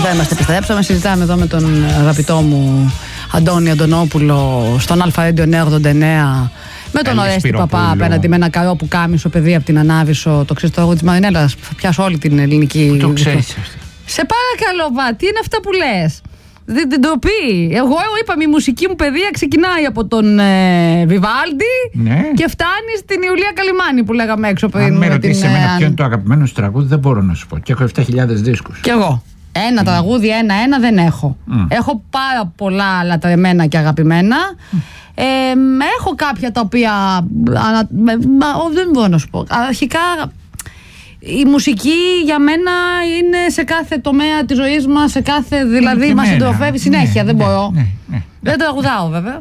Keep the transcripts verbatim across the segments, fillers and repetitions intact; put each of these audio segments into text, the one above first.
Εδώ είμαστε, επιστρέψαμε. Συζητάμε εδώ με τον αγαπητό μου Αντώνη Αντωνόπουλο στον Αλφα Radio νέα ογδόντα εννέα. Με τον Ορέστη Παπά απέναντι με ένα καρό που κάμισο παιδί από την Ανάβησο. Το ξέρει το έργο τη Μαρινέλα. Θα πιάσω όλη την ελληνική. Το ξέρει. Σε παρακαλώ, βα, τι είναι αυτά που λες? Δεν την τροπή. Εγώ είπαμε η μουσική μου παιδεία ξεκινάει από τον ε, Βιβάλντι, ναι, και φτάνει στην Ιουλία Καλιμάνη που λέγαμε έξω πριν. Αν με ρωτήσεις εμένα ποιο είναι το αγαπημένο σου τραγούδι, δεν μπορώ να σου πω. Και έχω επτά χιλιάδες δίσκους. Κι εγώ. Ένα mm. τραγούδι, ένα-ένα δεν έχω. Mm. Έχω πάρα πολλά λατρεμένα και αγαπημένα. Mm. Ε, έχω κάποια τα οποία. Ανα, με, μα, δεν μπορώ να σου πω. Αρχικά. Η μουσική για μένα είναι σε κάθε τομέα της ζωής μας, σε κάθε, δηλαδή μας συντροφεύει συνέχεια, ναι, δεν μπορώ. Ναι, ναι, ναι. Δεν τραγουδάω βέβαια.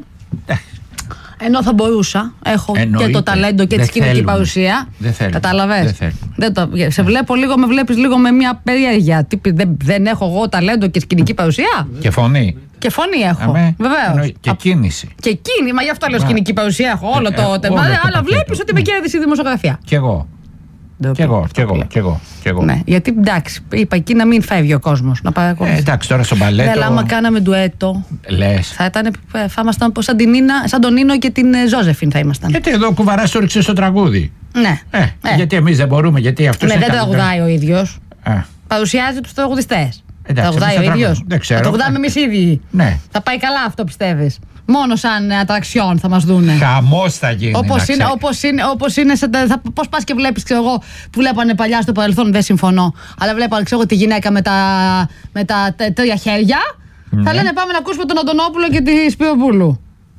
Ενώ θα μπορούσα, έχω εννοείται, και το ταλέντο και τη σκηνική παρουσία. Δεν θέλω. Κατάλαβες. Δεν δεν το, σε βλέπω λίγο, με βλέπεις λίγο με μια περιέργεια. Δεν, δεν έχω εγώ ταλέντο και σκηνική παρουσία. Και φωνή. Και φωνή έχω. Βεβαίως. Και κίνηση. Και κίνηση, μα γι' αυτό λέω σκηνική παρουσία έχω. Όλο ε, το. Ε, αλλά βλέπεις ότι με κέρδισε η δημοσιογραφία. Κι εγώ. Κι εγώ, κι εγώ, κι εγώ, κι εγώ. Ναι, γιατί εντάξει, είπα εκεί να μην φεύγει ο κόσμος, να παρακολουθεί. Ε, εντάξει, τώρα στο μπαλέτο. Ναι, αλλά άμα κάναμε ντουέτο. Λες. Θα, ήταν, θα ήμασταν σαν, την Νίνα, σαν τον Νίνο και την Ζώζεφιν θα ήμασταν. Γιατί εδώ κουβαράς το ρίξε στο τραγούδι. Ναι. Ε, ε. Γιατί εμείς δεν μπορούμε, γιατί αυτός. Ναι, δεν τραγουδάει ο ίδιος. Ε. Παρουσιάζει τους τραγουδιστές. Τραγουδάει ο ίδιος. Δεν ξέρω. Θα τραγουδάμε εμείς οι ίδιοι. Ναι. Θα πάει καλά αυτό, πιστεύεις? Μόνο σαν ατραξιόν θα μας δούνε. Χαμός θα γίνει. Όπως είναι, όπως είναι, όπως είναι σε, θα, πώς πας και βλέπεις, ξέρω εγώ, που βλέπανε παλιά στο παρελθόν, δεν συμφωνώ. Αλλά βλέπανε, ξέρω εγώ, τη γυναίκα με τα, με τα τρία χέρια. Ναι. Θα λένε πάμε να ακούσουμε τον Αντωνόπουλο και τη Σπυροπούλου.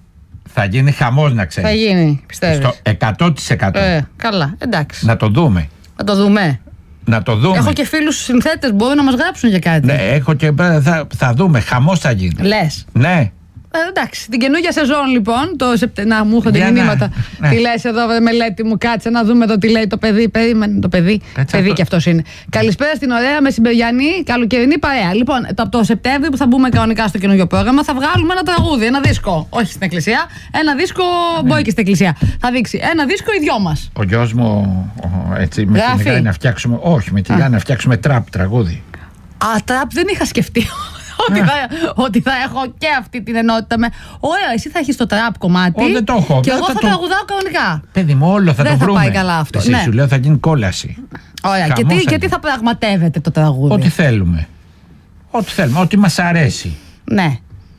Θα γίνει χαμός, να ξέρεις. Θα γίνει, πιστεύεις? Στο εκατό τοις εκατό. Ε, καλά, εντάξει. Να το δούμε. Να το δούμε. Να το δούμε. Έχω και φίλους συνθέτες, μπορούν να μας γράψουν για κάτι. Ναι, έχω και θα, θα δούμε. Χαμός θα γίνει. Λες? Ναι. Ε, εντάξει, την καινούργια σεζόν λοιπόν, το Σεπτε... να μου έρχονται μηνύματα. Ναι. Τι λες εδώ, μελέτη μου, κάτσε να δούμε εδώ τι λέει το παιδί. Περίμενε το παιδί. Κάτσε παιδί αυτό. Και αυτός είναι. Καλησπέρα στην ωραία μεσημεριανή, καλοκαιρινή παρέα. Λοιπόν, το, από το Σεπτέμβριο που θα μπούμε κανονικά στο καινούργιο πρόγραμμα, θα βγάλουμε ένα τραγούδι, ένα δίσκο. Όχι στην εκκλησία. Ένα δίσκο, ναι, μπορεί και στην εκκλησία. Θα δείξει ένα δίσκο οι δυο μας. Ο γιος μου, ο, έτσι, με την ιδέα να φτιάξουμε. Όχι, με την ιδέα να φτιάξουμε τραπ τραγούδι. Α, τραπ δεν είχα σκεφτεί. Ότι θα, ότι θα έχω και αυτή την ενότητα με. Ωραία, εσύ θα έχεις το τραπ κομμάτι. Ω, δεν το έχω. Και εγώ θα το... τραγουδάω κανονικά. Παιδί μου, όλο θα δεν το θα βρούμε. Πάει καλά αυτό. Εσύ, ναι, σου λέω θα γίνει κόλαση. Ωραία, και τι, και τι θα πραγματεύεται το τραγούδι? Ό,τι θέλουμε. Ό,τι θέλουμε, ό,τι μας αρέσει. Ναι.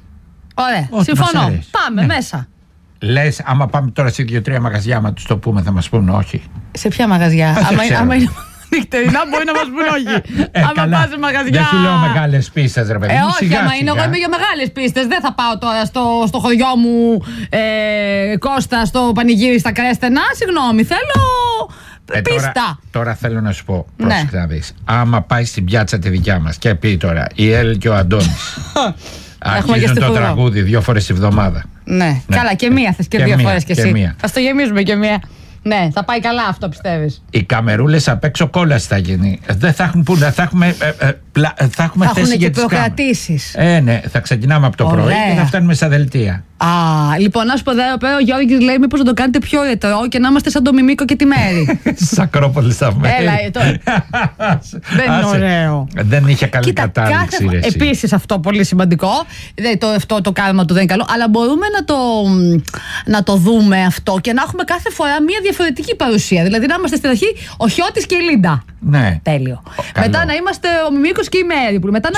Ωραία, ό,τι συμφωνώ. Πάμε, ναι, μέσα. Λες, άμα πάμε τώρα σε δύο-τρία μαγαζιά, άμα τους το πούμε, θα μας πούνε όχι. Σε ποια μαγαζιά? άμα, άμα είναι νυχτερινά μπορεί να μας πούνε όχι. Ε, άμα πας σε μαγαζιά. Δεν σου λέω μεγάλες πίστες, ρε παιδί. Ε, όχι, σιγά, άμα είναι, εγώ είμαι για μεγάλες πίστες. Δεν θα πάω τώρα στο, στο χωριό μου ε, Κώστα, στο πανηγύρι στα Κρέστενα. Συγγνώμη, θέλω ε, πίστα. Τώρα, τώρα θέλω να σου πω, πρόσεχε να δεις. Άμα πάει στην πιάτσα τη δικιά μας και πει τώρα η Ελ και ο Αντώνης. Αρχίζουν το τραγούδι δύο φορές τη βδομάδα. Ναι, ναι, καλά, και μία θες και, και δύο μία, φορές και, και εσύ. Μία. Θα στο γεμίζουμε και μία. Ναι, θα πάει καλά αυτό, πιστεύεις? Οι καμερούλες απ' έξω κόλαση θα γίνει. Δεν θα έχουν που να θα έχουμε, ε, ε, πλα, θα έχουμε θα θέση για τις προκρατήσεις. Ε, ναι, θα ξεκινάμε από το Ωραία. πρωί και θα φτάνουμε στα δελτία. Α, λοιπόν, να σου πω εδώ πέρα, ο Γιώργης λέει μήπως να το κάνετε πιο ρετρό και να είμαστε σαν το Μιμίκο και τη Μέρη. Στις Ακρόπολης θα πούμε. Έλα, τώρα. Δεν είναι ωραίο. Δεν είχε καλή Κοίτα, κατάληξη. Κάθε... Επίσης αυτό πολύ σημαντικό. Το, αυτό το κάρμα του δεν είναι καλό. Αλλά μπορούμε να το, να το δούμε αυτό και να έχουμε κάθε φορά μια διαφορετική παρουσία. Δηλαδή να είμαστε στην αρχή ο Χιώτης και η Λίντα. Ναι. Τέλειο. Καλό. Μετά να είμαστε ο Μιμίκος και η Μέρη. Μετά